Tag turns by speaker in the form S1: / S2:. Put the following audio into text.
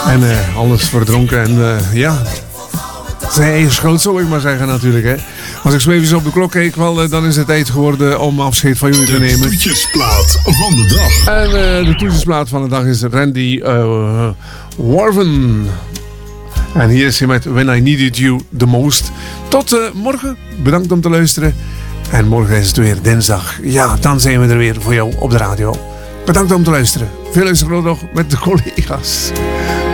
S1: En alles verdronken en ja, zijn eigen schuld zal ik maar zeggen natuurlijk. Hè. Als ik zo even op de klok keek, wel, dan is het tijd geworden om afscheid van jullie te nemen.
S2: De toetjesplaat van de dag.
S1: En de toetjesplaat van de dag is Randy Warven. En hier is hij met When I Needed You The Most. Tot morgen. Bedankt om te luisteren. En morgen is het weer dinsdag. Ja, dan zijn we er weer voor jou op de radio. Bedankt om te luisteren. Veel luisteren nog met de collega's.